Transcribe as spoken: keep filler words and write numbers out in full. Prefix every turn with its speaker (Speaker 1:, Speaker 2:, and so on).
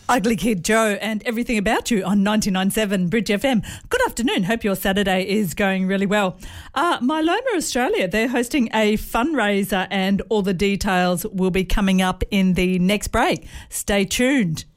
Speaker 1: Ugly Kid Joe and Everything About You on ninety-nine point seven Bridge F M. Good afternoon. Hope your Saturday is going really well. Uh, Myeloma Australia, they're hosting a fundraiser and all the details will be coming up in the next break. Stay tuned.